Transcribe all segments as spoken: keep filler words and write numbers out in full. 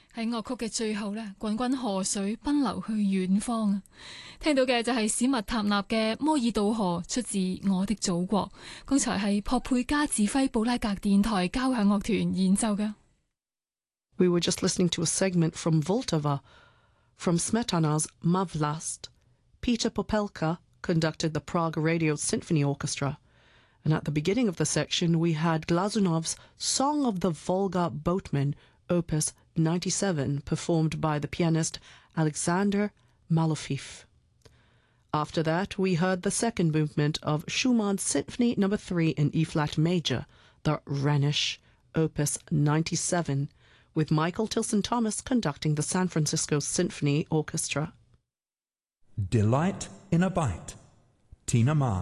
喺樂曲嘅最後呢，滾滾河水奔流去遠方啊！聽到嘅就係史密塔納嘅摩爾渡河，出自我的祖國。剛才係珀佩加指揮布拉格電台交響樂團演奏嘅。 We were just listening to a segment from Vltava, from Smetana's Mavlast. Peter Popelka conducted the Prague Radio Symphony Orchestra. And at the beginning of the section, we had Glazunov's Song of the Volga Boatman, Opus ninety-seven, performed by the pianist Alexander Malofeev. After that, we heard the second movement of Schumann's Symphony Number three in E-flat major, the Rhenish, Opus ninety-seven, with Michael Tilson-Thomas conducting the San Francisco Symphony Orchestra. Delight in a Bite, Tina Ma.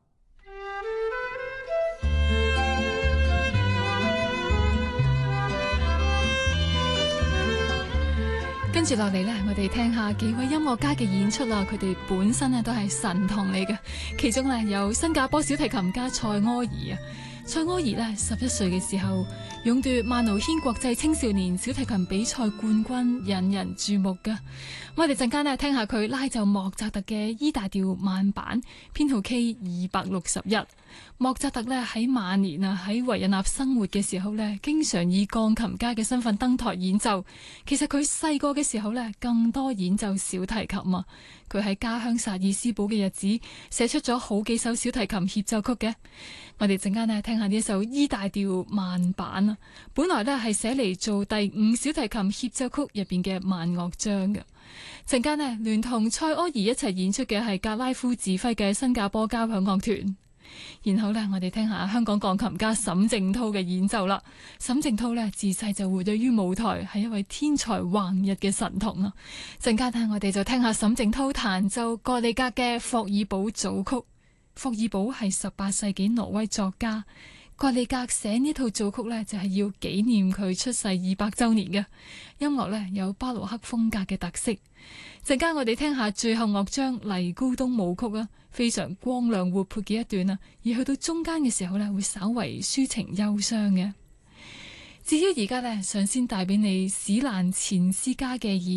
跟住落嚟呢，我哋聽下幾位音樂家嘅演出啦。佢哋本身呢都係神童嚟嘅，其中呢有新加坡小提琴家蔡柯兒啊。蔡柯兒呢十一歲嘅時候勇奪萬奴軒國際青少年小提琴比賽冠軍，引人注目㗎。我哋陣間呢聽下佢拉奏莫扎特嘅 E 大調慢板，編號 K 二百六十一。莫扎特呢喺晚年啊喺維也納生活嘅時候呢，經常以鋼琴家嘅身份登台演奏。其實佢細個嘅時候呢，更多演奏小提琴啊。佢喺家鄉薩爾斯堡嘅日子，寫出咗好幾首小提琴協奏曲嘅。我哋陣間呢聽下呢一首 E 大調慢板啊，本來呢係寫嚟做第五小提琴協奏曲入邊嘅慢樂章嘅。陣間呢聯同蔡柯兒一齊演出嘅係格拉夫指揮嘅新加坡交響樂團。然後呢，我哋聽下香港鋼琴家沈靜濤嘅演奏啦。沈靜濤呢，自細就活躍於舞台，係一位天才橫溢嘅神童啊！陣間呢，我哋就聽下沈靜濤彈奏葛利格嘅霍爾堡組曲。霍爾堡係十八世紀挪威作家，葛利格寫呢套組曲呢，就係要紀念佢出世二百週年嘅。音樂呢，有巴洛克風格嘅特色。陣間我哋聽下最後樂章黎高東舞曲啊，非常光亮活潑嘅一段啊，而去到中間嘅時候呢，會稍為抒情憂傷嘅。至於而家呢，想先帶俾你史蘭錢斯加嘅演